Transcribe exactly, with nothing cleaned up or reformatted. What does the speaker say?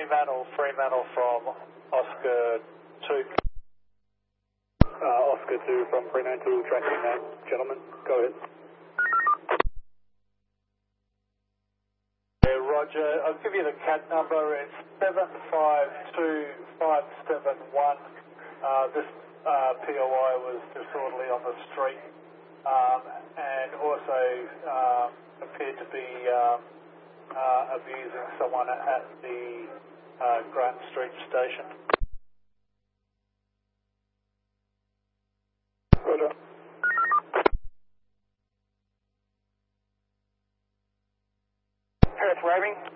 Fremantle, Fremantle from Oscar two. Uh, Oscar two from Fremantle, tracking that gentleman. Go ahead. Yeah, Roger. I'll give you the C A T number. It's seven five two five seven one. Uh, this uh, P O I was disorderly on the street um, and also um, appeared to be um, uh, abusing someone at the uh, Grant Street station. Roger. Perth Roving,